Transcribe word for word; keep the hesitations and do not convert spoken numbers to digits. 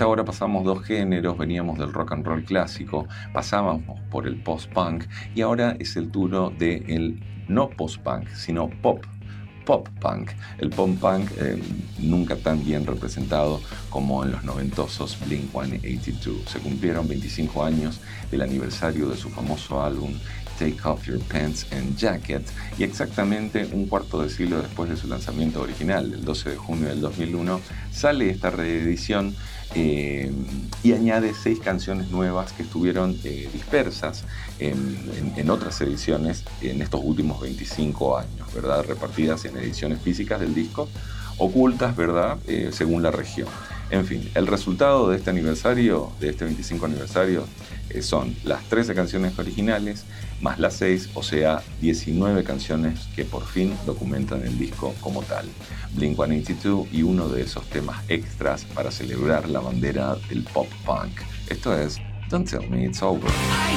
esta hora pasamos dos géneros, veníamos del rock and roll clásico, pasábamos por el post-punk y ahora es el turno del no post-punk, sino pop. Pop punk. El pop punk eh, nunca tan bien representado como en los noventosos Blink ciento ochenta y dos. Se cumplieron veinticinco años del aniversario de su famoso álbum Take Off Your Pants and Jacket y exactamente un cuarto de siglo después de su lanzamiento original, el doce de junio del dos mil uno, sale esta reedición eh, y añade seis canciones nuevas que estuvieron eh, dispersas en, en, en otras ediciones en estos últimos veinticinco años, ¿verdad? Repartidas en ediciones físicas del disco, ocultas, ¿verdad? Eh, según la región. En fin, el resultado de este aniversario, de este veinticinco aniversario, eh, son las trece canciones originales más las seis, o sea, diecinueve canciones que por fin documentan el disco como tal. Blink ciento ochenta y dos y uno de esos temas extras para celebrar la bandera del pop punk. Esto es Don't Tell Me It's Over.